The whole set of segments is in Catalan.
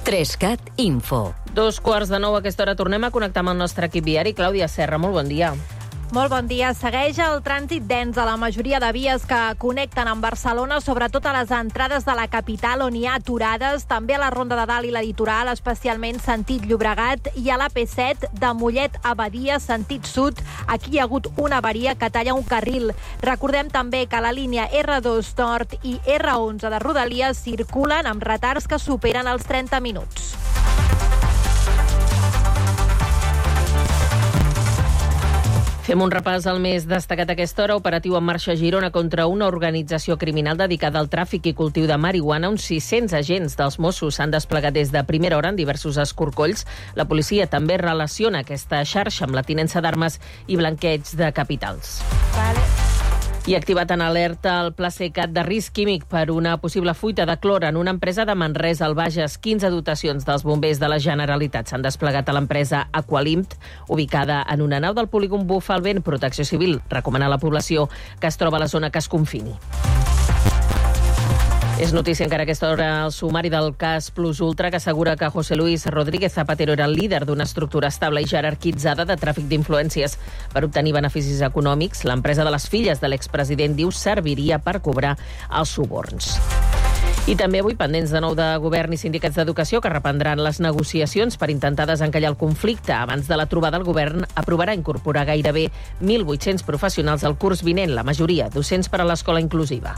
3CAT Info. 2:45 a aquesta hora tornem a connectar amb el nostre equip viari. Clàudia Serra, molt bon dia. Molt bon dia. Segueix el trànsit dens a la majoria de vies que connecten amb Barcelona, sobretot a les entrades de la capital, on hi ha aturades, també a la Ronda de Dalt i la Litoral, especialment sentit Llobregat, i a l'AP7 de Mollet a Badia, sentit sud. Aquí hi ha hagut una avaria que talla un carril. Recordem també que la línia R2 Nord i R11 de Rodalies circulen amb retards que superen els 30 minuts. Fem un repàs al més destacat a aquesta hora. Operatiu en marxa a Girona contra una organització criminal dedicada al tràfic i cultiu de marihuana. Uns 600 agents dels Mossos s'han desplegat des de primera hora en diversos escorcolls. La policia també relaciona aquesta xarxa amb la tinença d'armes i blanqueig de capitals. I activat en alerta el Pla Secat de risc químic per una possible fuita de clor en una empresa de Manresa al Bages. 15 dotacions dels bombers de la Generalitat s'han desplegat a l'empresa Aqualimt, ubicada en una nau del polígon Bufa al Vent. Protecció Civil recomana a la població que es troba a la zona que es confini. És notícia encara a aquesta hora el sumari del cas Plus Ultra, que assegura que José Luis Rodríguez Zapatero era el líder d'una estructura estable i jerarquitzada de tràfic d'influències per obtenir beneficis econòmics. L'empresa de les filles de l'expresident diu serviria per cobrar els suborns. I també avui pendents de nou de govern i sindicats d'educació que reprendran les negociacions per intentar desencallar el conflicte. Abans de la trobada, el govern aprovarà incorporar gairebé 1.800 professionals al curs vinent, la majoria docents per a l'escola inclusiva.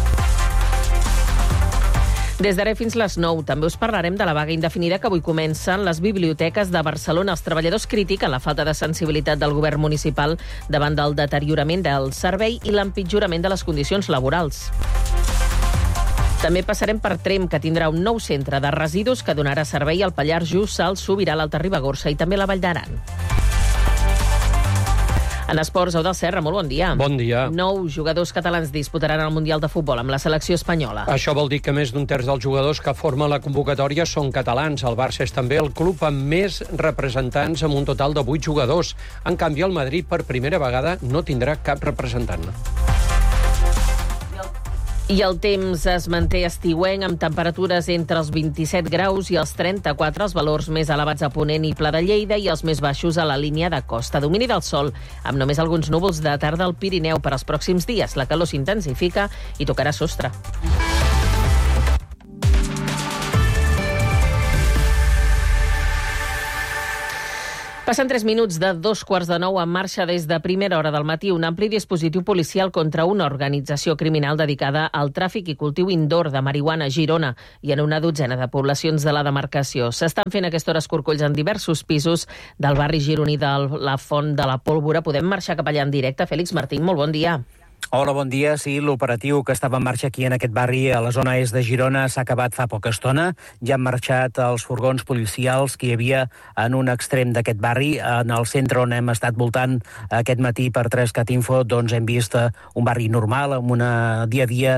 Des d'ara fins les 9 també us parlarem de la vaga indefinida que avui comencen les biblioteques de Barcelona. Els treballadors critiquen la falta de sensibilitat del govern municipal davant del deteriorament del servei i l'empitjorament de les condicions laborals. També passarem per Tremp, que tindrà un nou centre de residus que donarà servei al Pallars Jussà, al Sobirà, l'Alta Ribagorça i també la Vall d'Aran. En esports, Eudald Serra, molt bon dia. Bon dia. 9 jugadors catalans disputaran el Mundial de Futbol amb la selecció espanyola. Això vol dir que més d'un terç dels jugadors que formen la convocatòria són catalans. El Barça és també el club amb més representants, amb un total de 8 jugadors. En canvi, el Madrid, per primera vegada, no tindrà cap representant. I el temps es manté estiuenc amb temperatures entre els 27 graus i els 34, els valors més elevats a Ponent i Pla de Lleida i els més baixos a la línia de costa. Domini del sol, amb només alguns núvols de tarda al Pirineu. Per als pròxims dies la calor s'intensifica i tocarà sostre. Passen 3 minuts de 8:45 en marxa des de primera hora del matí un ampli dispositiu policial contra una organització criminal dedicada al tràfic i cultiu indoor de marihuana a Girona i en una dotzena de poblacions de la demarcació. S'estan fent a aquesta hora escorcolls en diversos pisos del barri gironí de la Font de la Pólvora. Podem marxar cap allà en directe. Fèlix Martín, molt bon dia. Hola, bon dia. Sí, l'operatiu que estava en marxa aquí en aquest barri, a la zona est de Girona, s'ha acabat fa poca estona. Ja han marxat els furgons policials que hi havia en un extrem d'aquest barri. En el centre on hem estat voltant aquest matí per 3CAT Info, doncs hem vist un barri normal, amb una dia a dia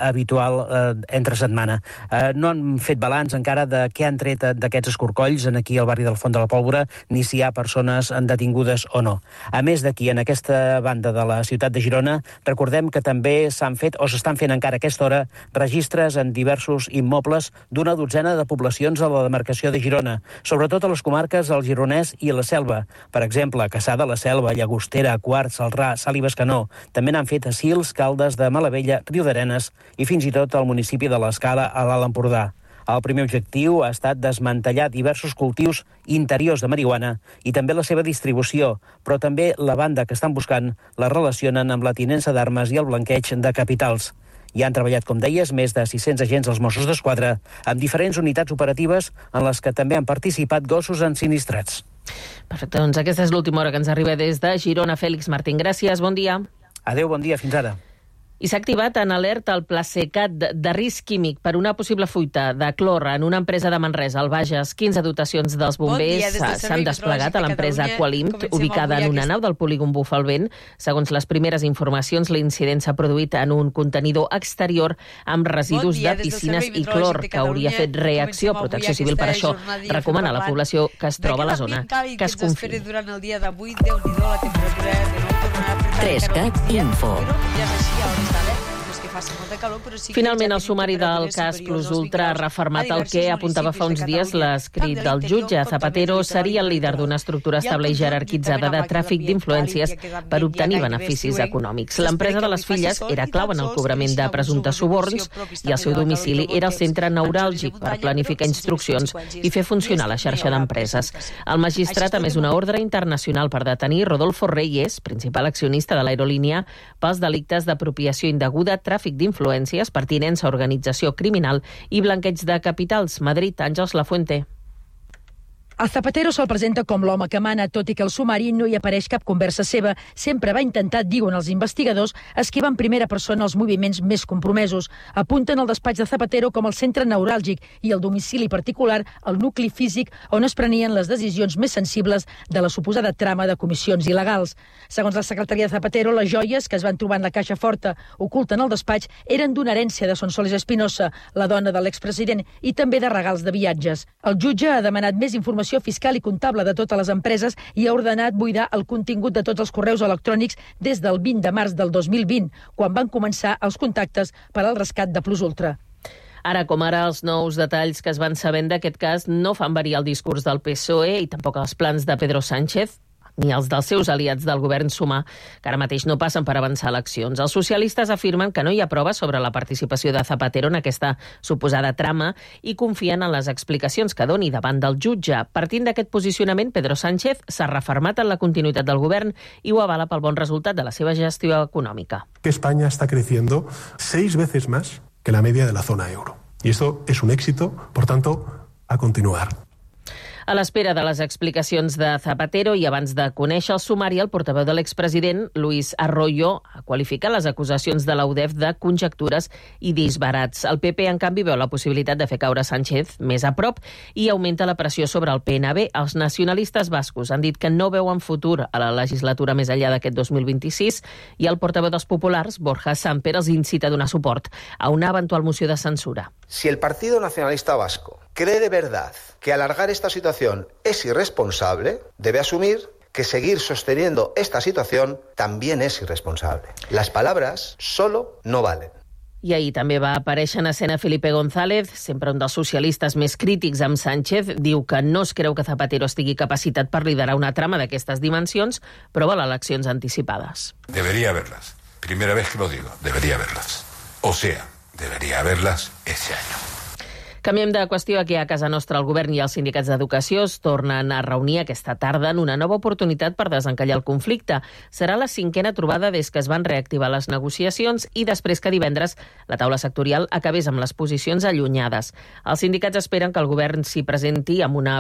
habitual entre setmana. No han fet balanç encara de què han tret d'aquests escorcolls aquí al barri del Font de la Pólvora, ni si hi ha persones detingudes o no. A més d'aquí, en aquesta banda de la ciutat de Girona, recordem que també s'han fet, o s'estan fent encara a aquesta hora, registres en diversos immobles d'una dotzena de poblacions a la demarcació de Girona, sobretot a les comarques del Gironès i la Selva. Per exemple, Cassà de la Selva, Llagostera, Quart, Celrà, Salt i Bescanó. També n'han fet a Sils, Caldes de Malavella, Riudarenes i fins i tot al municipi de l'Escala, a l'Alt Empordà. El primer objectiu ha estat desmantellar diversos cultius interiors de marihuana i també la seva distribució, però també la banda que estan buscant la relacionen amb la tinença d'armes i el blanqueig de capitals. Hi han treballat, com deies, més de 600 agents dels Mossos d'Esquadra, amb diferents unitats operatives en les que també han participat gossos ensinistrats. Perfecte, doncs aquesta és l'última hora que ens arriba des de Girona. Fèlix Martín, gràcies, bon dia. Adéu, bon dia, fins ara. I s'ha activat en alerta el Pla Secat de risc químic per una possible fuita de clor en una empresa de Manresa, al Bages. 15 dotacions dels bombers s'han desplegat a l'empresa Aqualimt, ubicada en una nau del polígon Bufa al Vent. Segons les primeres informacions, l'incident s'ha produït en un contenidor exterior amb residus de piscines i clor, que hauria fet reacció. Protecció Civil, per això, recomana a la població que es troba a la zona que es confini. 3CAT Info. Finalment, el sumari del cas Plus Ultra ha refermat el que apuntava fa uns dies l'escrit del jutge. Zapatero seria el líder d'una estructura estable i jerarquitzada de tràfic d'influències per obtenir beneficis econòmics. L'empresa de les filles era clau en el cobrament de presumptes suborns i el seu domicili era el centre neuràlgic per planificar instruccions i fer funcionar la xarxa d'empreses. El magistrat ha emès una ordre internacional per detenir Rodolfo Reyes, principal accionista de l'aerolínia, pels delictes d'apropiació indeguda, tràfic d'influències, pertinença a organització criminal i blanqueig de capitals. Madrid, Àngels Lafuente. El Zapatero se'l presenta com l'home que mana, tot i que al sumari no hi apareix cap conversa seva. Sempre va intentar, diuen els investigadors, esquivar en primera persona els moviments més compromesos. Apunten el despatx de Zapatero com el centre neuràlgic i el domicili particular, el nucli físic on es prenien les decisions més sensibles de la suposada trama de comissions il·legals. Segons la secretaria de Zapatero, les joies que es van trobar en la caixa forta oculta en el despatx eren d'una herència de Sonsoles Espinosa, la dona de l'expresident, i també de regals de viatges. El jutge ha demanat més informació fiscal i comptable de totes les empreses i ha ordenat buidar el contingut de tots els correus electrònics des del 20 de març del 2020, quan van començar els contactes per al rescat de Plus Ultra. Ara com ara, els nous detalls que es van sabent d'aquest cas no fan variar el discurs del PSOE i tampoc els plans de Pedro Sánchez, ni els dels seus aliats del govern sumar, que ara mateix no passen per avançar eleccions. Els socialistes afirmen que no hi ha proves sobre la participació de Zapatero en aquesta suposada trama i confien en les explicacions que doni davant del jutge. Partint d'aquest posicionament, Pedro Sánchez s'ha refermat en la continuïtat del govern i ho avala pel bon resultat de la seva gestió econòmica. España está creciendo 6 veces más que la media de la zona euro. Y esto es un éxito, por tanto, a continuar. A l'espera de les explicacions de Zapatero i abans de conèixer el sumari, el portaveu de l'expresident, Luis Arroyo, ha qualificat les acusacions de la UDEF de conjectures i disbarats. El PP, en canvi, veu la possibilitat de fer caure Sánchez més a prop i augmenta la pressió sobre el PNB. Els nacionalistes bascos han dit que no veuen futur a la legislatura més enllà d'aquest 2026 i el portaveu dels populars, Borja Samper, els incita a donar suport a una eventual moció de censura. Si el Partido Nacionalista Vasco cree de verdad que alargar esta situación es irresponsable, debe asumir que seguir sosteniendo esta situación también es irresponsable. Las palabras solo no valen. I ahir també va aparèixer en escena Felipe González, sempre un dels socialistes més crítics amb Sánchez. Diu que no es creu que Zapatero estigui capacitat per liderar una trama d'aquestes dimensions, però vol eleccions anticipades. Debería haberlas. Primera vez que lo digo, debería haberlas. O sea, debería haberlas ese año. Canviem de qüestió. Aquí a casa nostra el govern i els sindicats d'educació es tornen a reunir aquesta tarda en una nova oportunitat per desencallar el conflicte. Serà la 5a trobada des que es van reactivar les negociacions i després que divendres la taula sectorial acabés amb les posicions allunyades. Els sindicats esperen que el govern s'hi presenti amb una